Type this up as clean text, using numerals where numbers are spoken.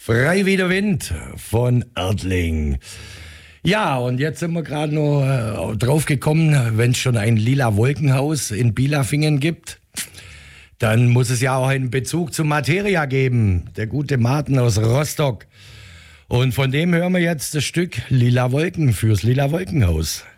Frei wie der Wind von Erdling. Ja, und jetzt sind wir gerade noch drauf gekommen, wenn es schon ein lila Wolkenhaus in Bilafingen gibt, dann muss es ja auch einen Bezug zu Materia geben. Der gute Martin aus Rostock. Und von dem hören wir jetzt das Stück Lila Wolken fürs Lila Wolkenhaus.